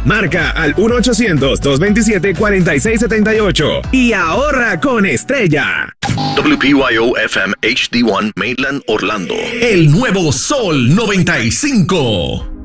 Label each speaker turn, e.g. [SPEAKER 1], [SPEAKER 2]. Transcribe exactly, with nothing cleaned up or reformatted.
[SPEAKER 1] Marca al uno ochocientos, dos veintisiete, cuarenta y seis setenta y ocho y ahorra con Estrella.
[SPEAKER 2] W P Y O F M H D uno Mainland Orlando.
[SPEAKER 3] El nuevo Sol noventa y cinco.